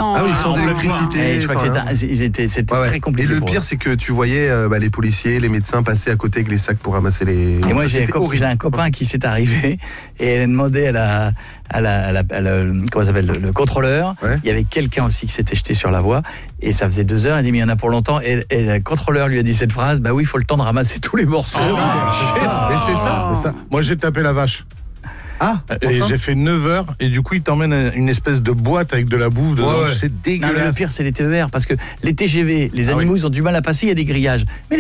sans. Ah oui, sans électricité. Je crois que c'était très compliqué. Et le pire, c'est que tu voyais les policiers, les médecins passer à côté avec les sacs pour ramasser les. Et moi, j'ai un copain qui s'est arrivé et elle a demandé comment ça s'appelle, le contrôleur. Ouais. Il y avait quelqu'un aussi qui s'était jeté sur la voie et ça faisait 2 heures. Elle dit mais il y en a pour longtemps. Et le contrôleur lui a dit cette phrase. Bah oui, il faut le temps de ramasser tous les morceaux. Et c'est ça. Moi, j'ai tapé la vache. Et j'ai fait 9 heures et du coup il t'emmène à une espèce de boîte avec de la bouffe dedans. C'est dégueulasse. Non, mais le pire c'est les TER parce que les TGV, les animaux ils ont du mal à passer, il y a des grillages. Mais